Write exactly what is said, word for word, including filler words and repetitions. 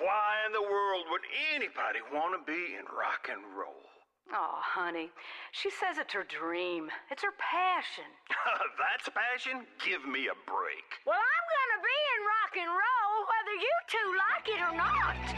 why in the world would anybody want to be in rock and roll? Oh, honey, she says it's her dream. It's her passion. That's passion? Give me a break. Well, I'm gonna be in rock and roll whether you two like it or not.